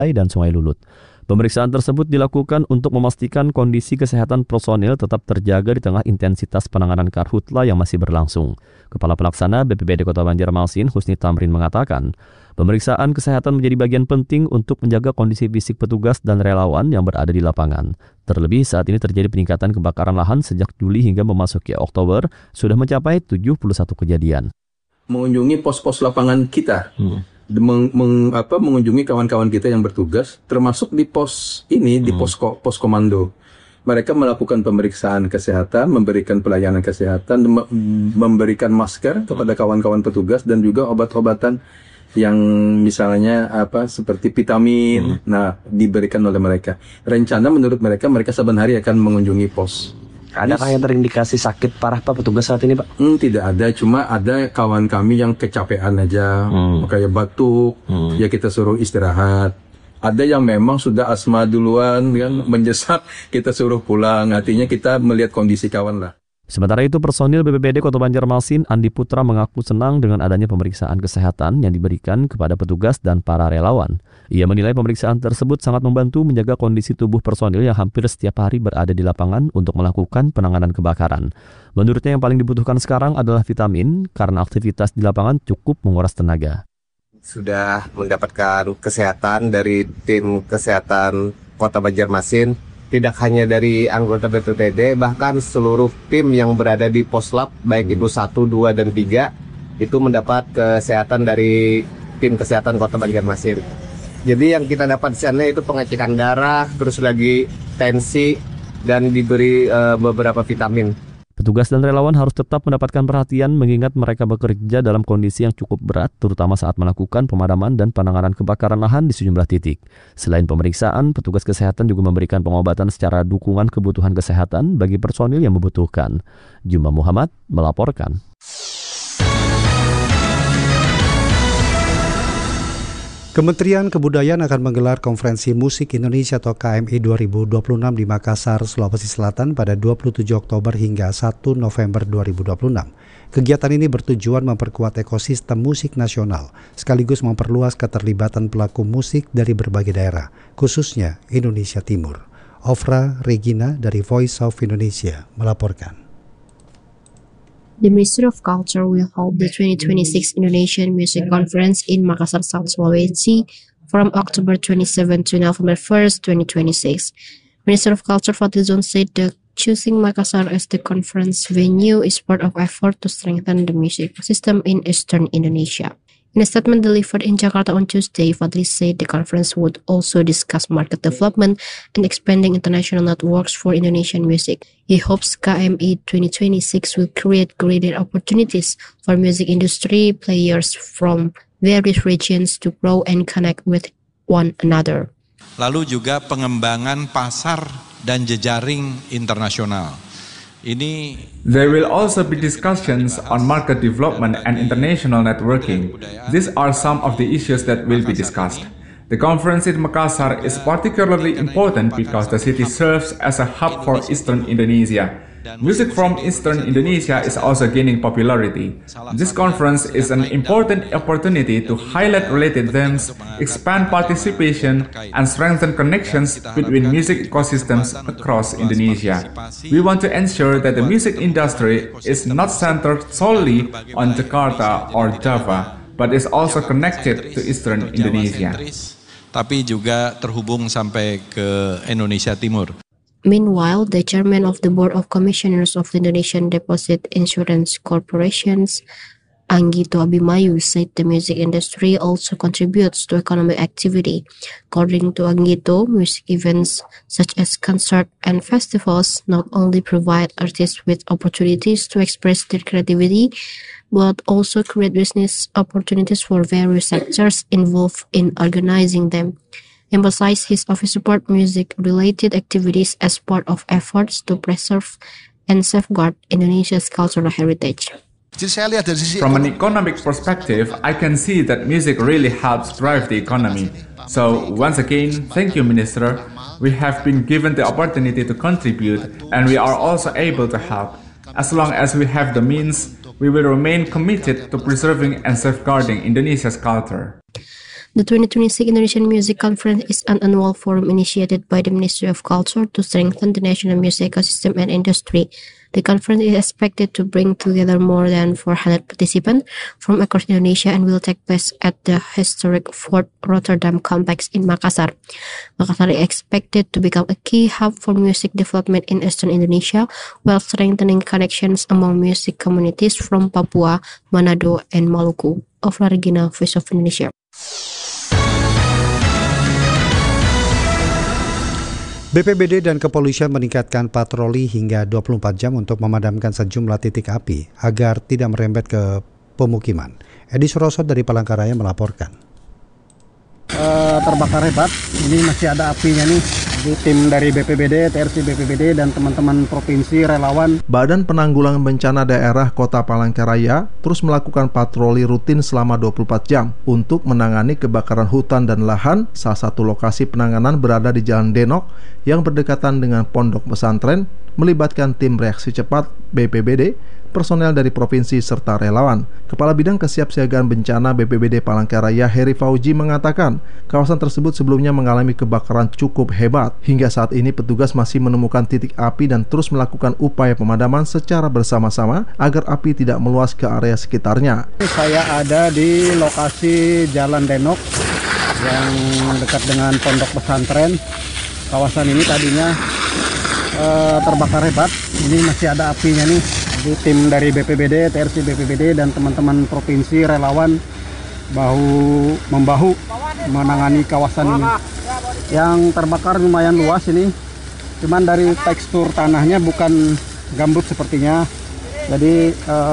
dan Sungai Lulut. Pemeriksaan tersebut dilakukan untuk memastikan kondisi kesehatan personil tetap terjaga di tengah intensitas penanganan karhutla yang masih berlangsung. Kepala Pelaksana BPBD Kota Banjarmasin, Husni Tamrin, mengatakan, pemeriksaan kesehatan menjadi bagian penting untuk menjaga kondisi fisik petugas dan relawan yang berada di lapangan. Terlebih saat ini terjadi peningkatan kebakaran lahan sejak Juli hingga memasuki Oktober, sudah mencapai 71 kejadian. Mengunjungi pos-pos lapangan kita. Mengunjungi kawan-kawan kita yang bertugas, termasuk di pos ini, di pos komando. Mereka melakukan pemeriksaan kesehatan, memberikan pelayanan kesehatan, memberikan masker kepada kawan-kawan petugas dan juga obat-obatan yang misalnya seperti vitamin, diberikan oleh mereka. Rencana menurut mereka saban hari akan mengunjungi pos. Adakah yang terindikasi sakit parah Pak petugas saat ini Pak? Tidak ada, cuma ada kawan kami yang kecapean aja, kayak batuk, ya kita suruh istirahat. Ada yang memang sudah asma duluan, kan menyesak, kita suruh pulang. Artinya kita melihat kondisi kawan lah. Sementara itu, personil BPBD Kota Banjarmasin, Andi Putra, mengaku senang dengan adanya pemeriksaan kesehatan yang diberikan kepada petugas dan para relawan. Ia menilai pemeriksaan tersebut sangat membantu menjaga kondisi tubuh personil yang hampir setiap hari berada di lapangan untuk melakukan penanganan kebakaran. Menurutnya yang paling dibutuhkan sekarang adalah vitamin karena aktivitas di lapangan cukup menguras tenaga. Sudah mendapatkan kesehatan dari tim kesehatan Kota Banjarmasin. Tidak hanya dari anggota BPBD, bahkan seluruh tim yang berada di Poslap, baik itu 1, 2, dan 3, itu mendapat kesehatan dari tim kesehatan Kota Banjarmasin. Jadi yang kita dapat di sana itu pengecekan darah, terus lagi tensi, dan diberi beberapa vitamin. Petugas dan relawan harus tetap mendapatkan perhatian mengingat mereka bekerja dalam kondisi yang cukup berat, terutama saat melakukan pemadaman dan penanganan kebakaran lahan di sejumlah titik. Selain pemeriksaan, petugas kesehatan juga memberikan pengobatan secara dukungan kebutuhan kesehatan bagi personil yang membutuhkan. Juma Muhammad melaporkan. Kementerian Kebudayaan akan menggelar Konferensi Musik Indonesia atau KMI 2026 di Makassar, Sulawesi Selatan pada 27 Oktober hingga 1 November 2026. Kegiatan ini bertujuan memperkuat ekosistem musik nasional, sekaligus memperluas keterlibatan pelaku musik dari berbagai daerah, khususnya Indonesia Timur. Ofra Regina dari Voice of Indonesia melaporkan. The Ministry of Culture will hold the 2026 Indonesian Music Conference in Makassar, South Sulawesi from October 27 to November 1st, 2026. Minister of Culture Fadlizon said that choosing Makassar as the conference venue is part of effort to strengthen the music ecosystem in Eastern Indonesia. In a statement delivered in Jakarta on Tuesday, Fadli said the conference would also discuss market development and expanding international networks for Indonesian music. He hopes KMI 2026 will create greater opportunities for music industry players from various regions to grow and connect with one another. Lalu juga pengembangan pasar dan jejaring internasional. There will also be discussions on market development and international networking. These are some of the issues that will be discussed. The conference in Makassar is particularly important because the city serves as a hub for Eastern Indonesia. Music from Eastern Indonesia is also gaining popularity. This conference is an important opportunity to highlight related themes, expand participation, and strengthen connections between music ecosystems across Indonesia. We want to ensure that the music industry is not centered solely on Jakarta or Java, but is also connected to Eastern Indonesia. Tapi juga terhubung sampai ke Indonesia Timur. Meanwhile, the chairman of the Board of Commissioners of the Indonesian Deposit Insurance Corporations, Anggito Abimayu, said the music industry also contributes to economic activity. According to Anggito, music events such as concerts and festivals not only provide artists with opportunities to express their creativity, but also create business opportunities for various sectors involved in organizing them. Emphasized his office support music-related activities as part of efforts to preserve and safeguard Indonesia's cultural heritage. From an economic perspective, I can see that music really helps drive the economy. So once again, thank you, Minister. We have been given the opportunity to contribute, and we are also able to help. As long as we have the means, we will remain committed to preserving and safeguarding Indonesia's culture. The 2026 Indonesian Music Conference is an annual forum initiated by the Ministry of Culture to strengthen the national music ecosystem and industry. The conference is expected to bring together more than 400 participants from across Indonesia and will take place at the historic Fort Rotterdam complex in Makassar. Makassar is expected to become a key hub for music development in Eastern Indonesia, while strengthening connections among music communities from Papua, Manado, and Maluku. Of Regina, Voice of Indonesia. BPBD dan kepolisian meningkatkan patroli hingga 24 jam untuk memadamkan sejumlah titik api agar tidak merembet ke pemukiman. Edi Suroso dari Palangkaraya melaporkan. Terbakar hebat, ini masih ada apinya nih. Jadi tim dari BPBD, TRC BPBD dan teman-teman provinsi relawan. Badan Penanggulangan Bencana Daerah Kota Palangkaraya terus melakukan patroli rutin selama 24 jam untuk menangani kebakaran hutan dan lahan. Salah satu lokasi penanganan berada di Jalan Denok yang berdekatan dengan pondok pesantren, melibatkan tim reaksi cepat BPBD, personel dari provinsi serta relawan. Kepala Bidang Kesiapsiagaan Bencana BPBD Palangkaraya Heri Fauji mengatakan, kawasan tersebut sebelumnya mengalami kebakaran cukup hebat. Hingga saat ini petugas masih menemukan titik api dan terus melakukan upaya pemadaman secara bersama-sama agar api tidak meluas ke area sekitarnya. Saya ada di lokasi Jalan Denok yang dekat dengan pondok pesantren. Kawasan ini tadinya terbakar hebat. Ini masih ada apinya nih. Jadi tim dari BPBD, TRC BPBD dan teman-teman provinsi relawan bahu-membahu menangani kawasan ini. Yang terbakar lumayan luas ini, cuman dari tekstur tanahnya bukan gambut sepertinya. Jadi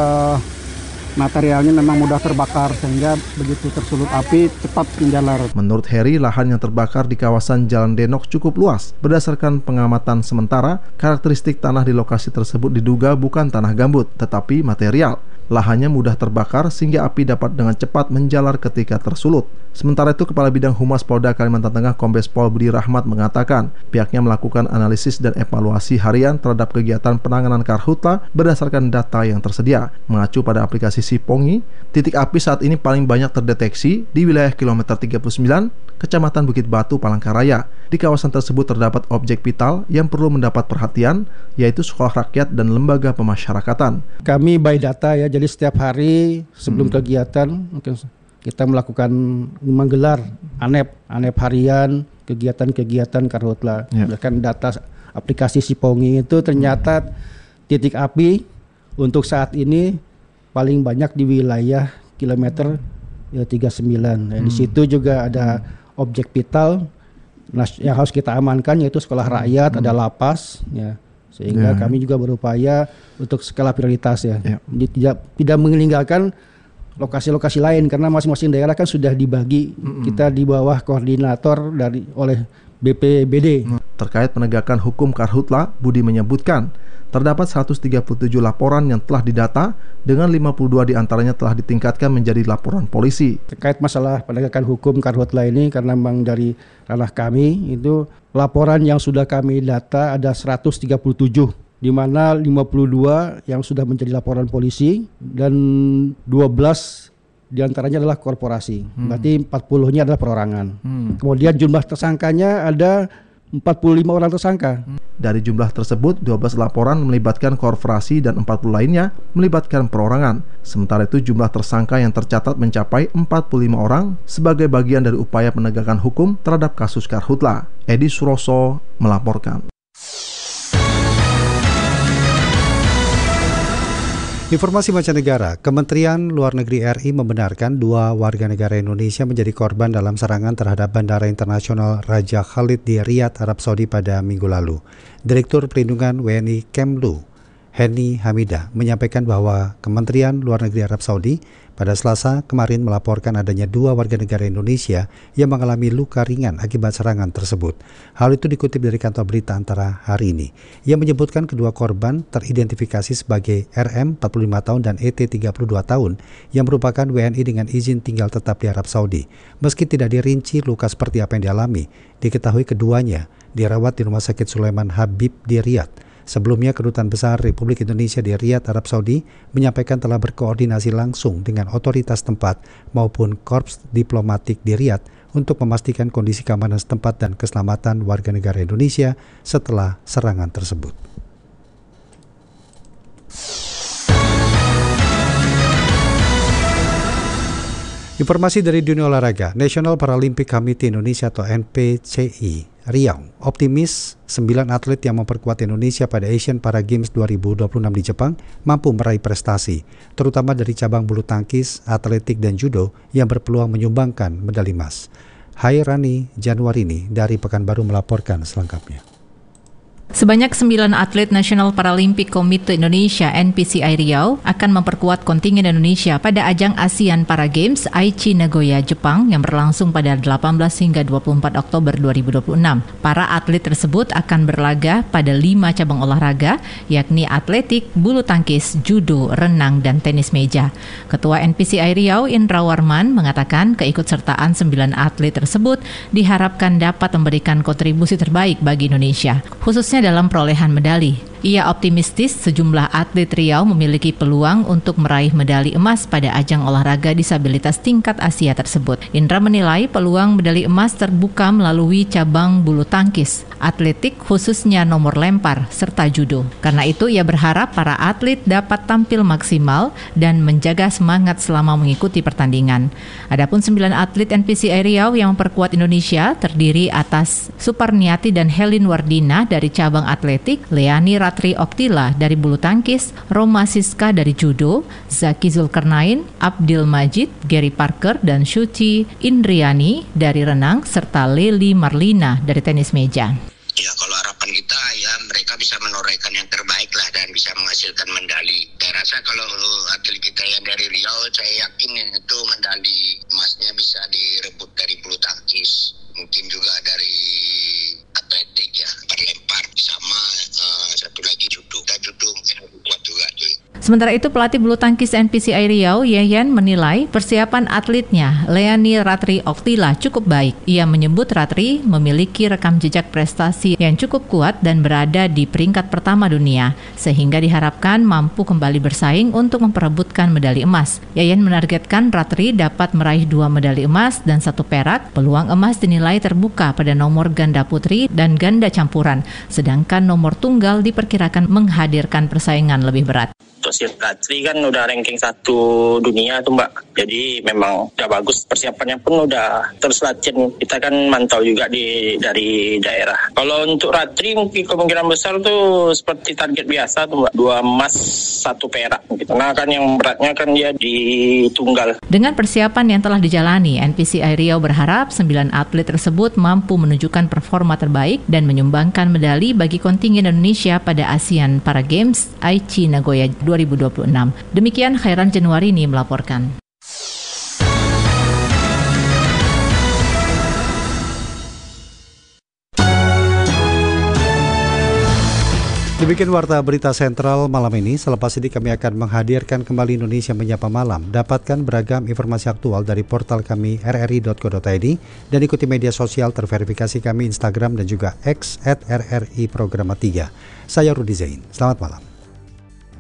materialnya memang mudah terbakar sehingga begitu tersulut api cepat menjalar. Menurut Heri, lahan yang terbakar di kawasan Jalan Denok cukup luas. Berdasarkan pengamatan sementara, karakteristik tanah di lokasi tersebut diduga bukan tanah gambut, tetapi material. Lahannya mudah terbakar sehingga api dapat dengan cepat menjalar ketika tersulut. Sementara itu, Kepala Bidang Humas Polda Kalimantan Tengah Kombes Pol Budi Rahmat mengatakan pihaknya melakukan analisis dan evaluasi harian terhadap kegiatan penanganan karhutla berdasarkan data yang tersedia. Mengacu pada aplikasi Sipongi, titik api saat ini paling banyak terdeteksi di wilayah kilometer 39, Kecamatan Bukit Batu, Palangkaraya. Di kawasan tersebut terdapat objek vital yang perlu mendapat perhatian, yaitu sekolah rakyat dan lembaga pemasyarakatan. Kami by data ya, jadi setiap hari sebelum kegiatan kita melakukan menggelar ANEP harian, kegiatan-kegiatan karhutla. Berdasarkan data aplikasi Sipongi itu ternyata titik api untuk saat ini paling banyak di wilayah kilometer 39. Nah, di situ juga ada objek vital yang harus kita amankan, yaitu sekolah rakyat, ada lapas ya. Sehingga kami juga berupaya untuk skala prioritas ya. Jadi tidak meninggalkan lokasi-lokasi lain karena masing-masing daerah kan sudah dibagi. Kita di bawah koordinator oleh BPBD. Terkait penegakan hukum karhutla, Budi menyebutkan terdapat 137 laporan yang telah didata, dengan 52 diantaranya telah ditingkatkan menjadi laporan polisi. Terkait masalah penegakan hukum karhutla ini, karena memang dari ranah kami itu laporan yang sudah kami data ada 137, di mana 52 yang sudah menjadi laporan polisi dan 12 diantaranya adalah korporasi. Berarti 40-nya adalah perorangan. Kemudian jumlah tersangkanya ada 45 orang tersangka. Dari jumlah tersebut, 12 laporan melibatkan korporasi dan 40 lainnya melibatkan perorangan. Sementara itu jumlah tersangka yang tercatat mencapai 45 orang sebagai bagian dari upaya penegakan hukum terhadap kasus karhutla. Edi Suroso melaporkan. Informasi mancanegara, Kementerian Luar Negeri RI membenarkan 2 warga negara Indonesia menjadi korban dalam serangan terhadap Bandara Internasional Raja Khalid di Riyadh, Arab Saudi pada minggu lalu. Direktur Perlindungan WNI Kemlu, Heni Hamidah, menyampaikan bahwa Kementerian Luar Negeri Arab Saudi pada Selasa kemarin melaporkan adanya 2 warga negara Indonesia yang mengalami luka ringan akibat serangan tersebut. Hal itu dikutip dari kantor berita Antara hari ini. Ia menyebutkan kedua korban teridentifikasi sebagai RM 45 tahun dan ET 32 tahun yang merupakan WNI dengan izin tinggal tetap di Arab Saudi. Meski tidak dirinci luka seperti apa yang dialami, diketahui keduanya dirawat di Rumah Sakit Sulaiman Habib di Riyadh. Sebelumnya, Kedutaan Besar Republik Indonesia di Riyadh, Arab Saudi menyampaikan telah berkoordinasi langsung dengan otoritas tempat maupun korps diplomatik di Riyadh untuk memastikan kondisi keamanan setempat dan keselamatan warga negara Indonesia setelah serangan tersebut. Informasi dari dunia olahraga, National Paralympic Committee Indonesia atau NPCI Riau optimis 9 atlet yang memperkuat Indonesia pada Asian Para Games 2026 di Jepang mampu meraih prestasi, terutama dari cabang bulu tangkis, atletik, dan judo yang berpeluang menyumbangkan medali emas. Hairani Januarini dari Pekanbaru melaporkan selengkapnya. Sebanyak 9 atlet National Paralympic Committee Indonesia (NPCI) Riau akan memperkuat kontingen Indonesia pada ajang ASEAN Para Games Aichi Nagoya, Jepang yang berlangsung pada 18 hingga 24 Oktober 2026. Para atlet tersebut akan berlaga pada 5 cabang olahraga, yakni atletik, bulu tangkis, judo, renang, dan tenis meja. Ketua NPCI Riau Indra Warman mengatakan keikutsertaan 9 atlet tersebut diharapkan dapat memberikan kontribusi terbaik bagi Indonesia, khususnya dalam perolehan medali. Ia optimistis sejumlah atlet Riau memiliki peluang untuk meraih medali emas pada ajang olahraga disabilitas tingkat Asia tersebut. Indra menilai peluang medali emas terbuka melalui cabang bulu tangkis, atletik khususnya nomor lempar, serta judo. Karena itu ia berharap para atlet dapat tampil maksimal dan menjaga semangat selama mengikuti pertandingan. Adapun 9 atlet NPCI Riau yang memperkuat Indonesia terdiri atas Suparniati dan Helin Wardina dari cabang atletik, Leani Ratri Oktila dari bulu tangkis, Roma Siska dari judo, Zaki Zulkarnain, Abdil Majid, Gary Parker, dan Syuci Indriani dari renang, serta Leli Marlina dari tenis meja. Ya, kalau harapan kita ya mereka bisa menorehkan yang terbaik lah dan bisa menghasilkan medali. Saya rasa kalau atlet kita yang dari Riau, saya yakin itu medali emasnya bisa direbut dari bulu tangkis, mungkin juga dari atletik ya, lempar sama satu lagi judo. Judo mungkin lebih kuat juga tuh. Sementara itu, pelatih bulu tangkis NPCI Riau, Yeyen, menilai persiapan atletnya, Leani Ratri Oktila, cukup baik. Ia menyebut Ratri memiliki rekam jejak prestasi yang cukup kuat dan berada di peringkat pertama dunia, sehingga diharapkan mampu kembali bersaing untuk memperebutkan medali emas. Yeyen menargetkan Ratri dapat meraih 2 medali emas dan 1 perak. Peluang emas dinilai terbuka pada nomor ganda putri dan ganda campuran, sedangkan nomor tunggal diperkirakan menghadirkan persaingan lebih berat. Untuk Ratri kan udah ranking 1 dunia tuh Mbak. Jadi memang udah bagus, persiapannya pun udah terus latihan. Kita kan mantau juga dari daerah. Kalau untuk Ratri mungkin kemungkinan besar tuh seperti target biasa tuh Mbak. 2 emas 1 perak gitu. Nah kan yang beratnya kan dia di tunggal. Dengan persiapan yang telah dijalani, NPCI Riau berharap 9 atlet tersebut mampu menunjukkan performa terbaik dan menyumbangkan medali bagi kontingen Indonesia pada ASEAN Para Games Aichi Nagoya 2026. Demikian Khairan Januarini melaporkan. Demikian Warta Berita Sentral malam ini. Selepas ini kami akan menghadirkan kembali Indonesia Menyapa Malam. Dapatkan beragam informasi aktual dari portal kami rri.co.id dan ikuti media sosial terverifikasi kami Instagram dan juga X @RRI Programa 3. Saya Rudi Zain. Selamat malam.